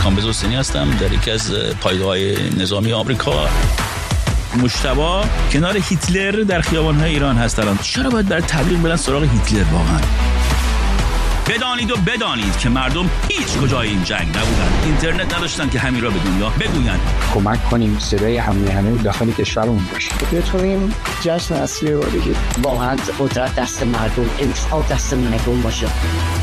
کامبیز حسینی هستم در یکی از پایگاه‌های نظامی آمریکا. مجتبی کنار هیتلر در خیابان‌های ایران هست الان. چرا باید برای تبلیغ برن سراغ هیتلر واقعا؟ بدانید که مردم هیچ کجای این جنگ نبودن، اینترنت نداشتن که همین را به دنیا بگویند. کمک کنیم صدای همه داخل کشورمون باشه، بتونیم جشن اصلی رو بگیریم. واقعا قدرت دست مردم، انتخاب دست مردم باشه.